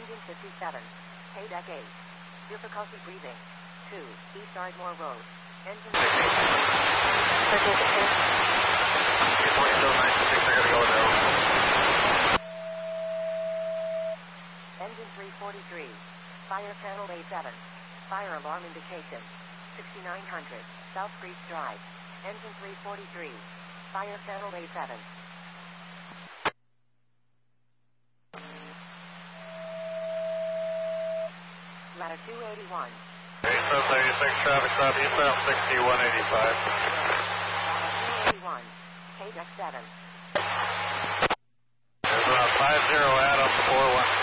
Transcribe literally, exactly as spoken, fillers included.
Engine fifty-seven. K deck eight. Difficulty breathing. two. East Ardmore Road. Engine Engine three forty-three. Fire channel A seven. Fire alarm indication. sixty-nine hundred. South Creek Drive. Engine three forty-three. Fire channel A seven. Ladder two eighty-one. eight seven eighty-six, traffic stop eastbound sixty-one eighty-five. Ladder two eighty-one. K deck seven. There's about five zero Adam four one.